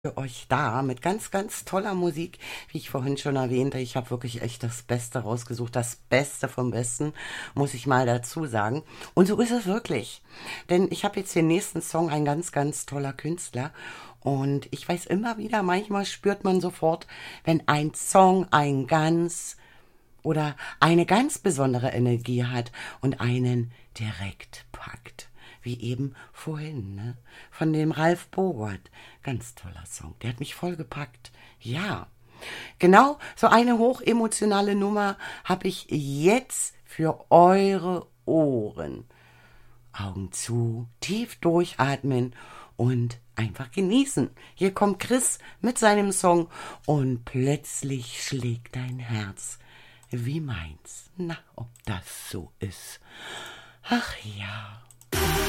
Für euch da mit ganz, ganz toller Musik, wie ich vorhin schon erwähnte. Ich habe wirklich echt das Beste rausgesucht, das Beste vom Besten, muss ich mal dazu sagen. Und so ist es wirklich. Denn ich habe jetzt den nächsten Song, ein ganz, ganz toller Künstler. Und ich weiß immer wieder, manchmal spürt man sofort, wenn ein Song ein ganz oder eine ganz besondere Energie hat und einen direkt packt. Wie eben vorhin, ne? Von dem Ralf Bogert. Ganz toller Song. Der hat mich voll gepackt. Ja. Genau, so eine hochemotionale Nummer habe ich jetzt für eure Ohren. Augen zu, tief durchatmen und einfach genießen. Hier kommt Chris mit seinem Song und plötzlich schlägt dein Herz wie meins. Na, ob das so ist. Ach ja.